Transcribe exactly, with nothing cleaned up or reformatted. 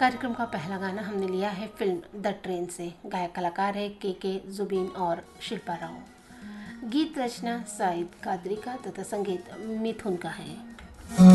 कार्यक्रम का पहला गाना हमने लिया है फिल्म द ट्रेन से। गायक कलाकार है के के जुबीन और शिल्पा राव। गीत रचना साइद कादरी का तथा संगीत मिथुन का है।